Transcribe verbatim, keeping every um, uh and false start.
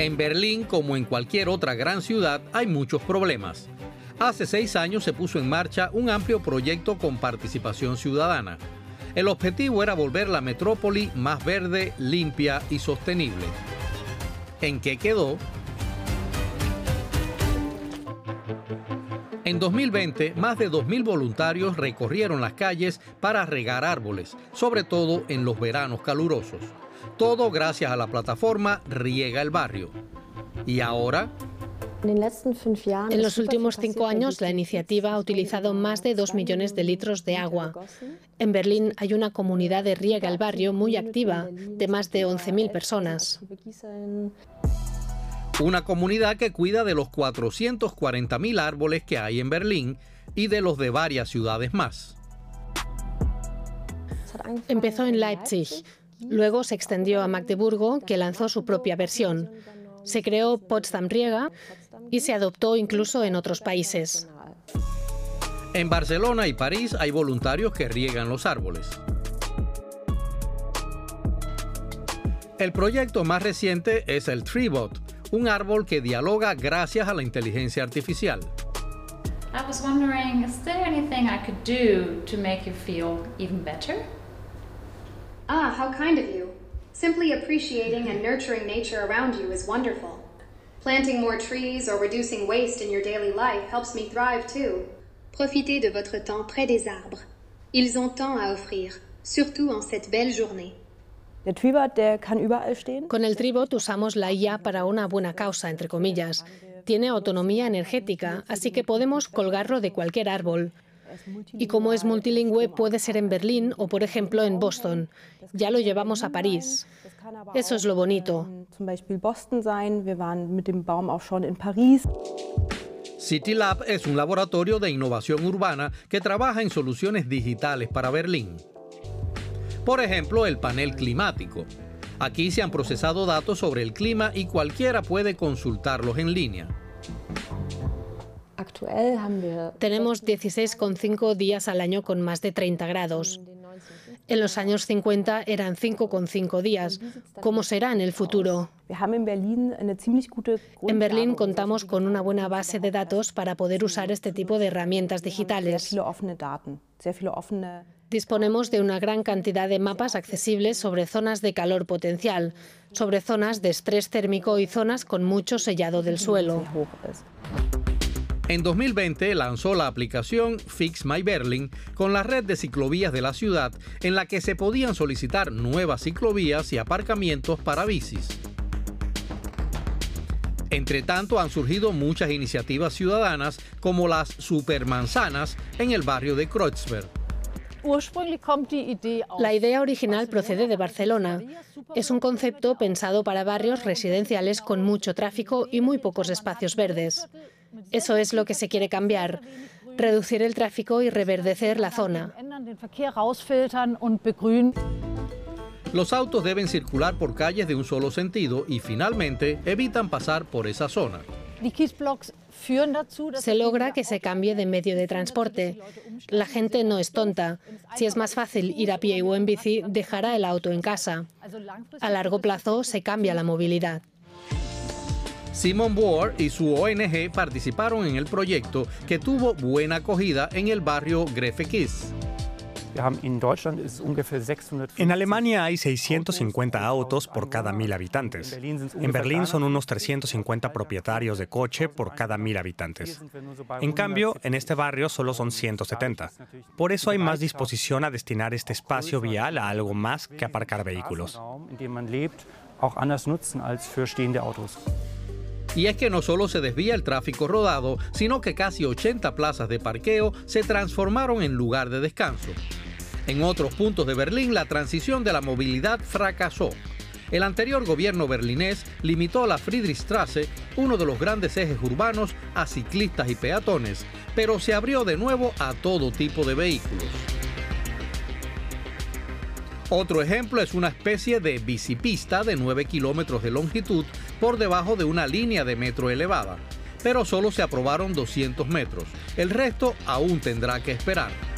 En Berlín, como en cualquier otra gran ciudad, hay muchos problemas. Hace seis años se puso en marcha un amplio proyecto con participación ciudadana. El objetivo era volver la metrópoli más verde, limpia y sostenible. ¿En qué quedó? En dos mil veinte, más de dos mil voluntarios recorrieron las calles para regar árboles, sobre todo en los veranos calurosos. Todo gracias a la plataforma Riega el Barrio. ¿Y ahora? En los últimos cinco años, la iniciativa ha utilizado más de dos millones de litros de agua. En Berlín hay una comunidad de Riega el Barrio muy activa, de más de once mil personas. Una comunidad que cuida de los cuatrocientos cuarenta mil árboles que hay en Berlín y de los de varias ciudades más. Empezó en Leipzig, luego se extendió a Magdeburgo, que lanzó su propia versión. Se creó Potsdam Riega y se adoptó incluso en otros países. En Barcelona y París hay voluntarios que riegan los árboles. El proyecto más reciente es el Treebot, un árbol que dialoga gracias a la inteligencia artificial. I was wondering, is there anything I could do to make you feel even better? Ah, how kind of you. Simply appreciating and nurturing nature around you is wonderful. Planting more trees or reducing waste in your daily life helps me thrive too. Profitez de votre temps près des arbres. Ils ont tant à offrir, surtout en cette belle journée. Con el Treebot usamos la I A para una buena causa, entre comillas. Tiene autonomía energética, así que podemos colgarlo de cualquier árbol. Y como es multilingüe, puede ser en Berlín o, por ejemplo, en Boston. Ya lo llevamos a París. Eso es lo bonito. CityLab es un laboratorio de innovación urbana que trabaja en soluciones digitales para Berlín. Por ejemplo, el panel climático. Aquí se han procesado datos sobre el clima y cualquiera puede consultarlos en línea. Tenemos dieciséis coma cinco días al año con más de treinta grados. En los años cincuenta eran cinco coma cinco días. ¿Cómo será en el futuro? En Berlín contamos con una buena base de datos para poder usar este tipo de herramientas digitales. Disponemos de una gran cantidad de mapas accesibles sobre zonas de calor potencial, sobre zonas de estrés térmico y zonas con mucho sellado del suelo. En dos mil veinte lanzó la aplicación Fix My Berlin con la red de ciclovías de la ciudad, en la que se podían solicitar nuevas ciclovías y aparcamientos para bicis. Entre tanto, han surgido muchas iniciativas ciudadanas, como las supermanzanas en el barrio de Kreuzberg. La idea original procede de Barcelona. Es un concepto pensado para barrios residenciales con mucho tráfico y muy pocos espacios verdes. Eso es lo que se quiere cambiar, reducir el tráfico y reverdecer la zona. Los autos deben circular por calles de un solo sentido y finalmente evitan pasar por esa zona. Se logra que se cambie de medio de transporte. La gente no es tonta. Si es más fácil ir a pie o en bici, dejará el auto en casa. A largo plazo se cambia la movilidad. Simon Bohr y su O N G participaron en el proyecto, que tuvo buena acogida en el barrio Grefekis. En Alemania hay seiscientos cincuenta autos por cada mil habitantes. En Berlín son unos trescientos cincuenta propietarios de coche por cada mil habitantes. En cambio, en este barrio solo son ciento setenta. Por eso hay más disposición a destinar este espacio vial a algo más que aparcar vehículos. Y es que no solo se desvía el tráfico rodado, sino que casi ochenta plazas de parqueo se transformaron en lugar de descanso. En otros puntos de Berlín, la transición de la movilidad fracasó. El anterior gobierno berlinés limitó la Friedrichstraße, uno de los grandes ejes urbanos, a ciclistas y peatones, pero se abrió de nuevo a todo tipo de vehículos. Otro ejemplo es una especie de bicipista de nueve kilómetros de longitud por debajo de una línea de metro elevada, pero solo se aprobaron doscientos metros. El resto aún tendrá que esperar.